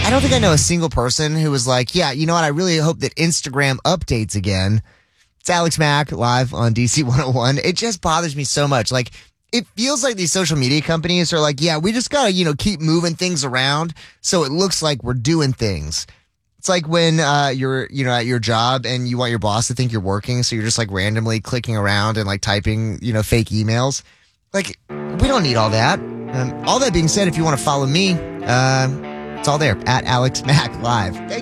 I don't think I know a single person who was like, yeah, you know what? I really hope that Instagram updates again. It's Alex Mack live on DC 101. It just bothers me so much. Like, it feels like these social media companies are like, yeah, we just got to, keep moving things around so it looks like we're doing things. It's like when you're, at your job and you want your boss to think you're working. So you're just like randomly clicking around and like typing, fake emails. Like, we don't need all that. All that being said, if you want to follow me, it's all there at Alex Mack Live.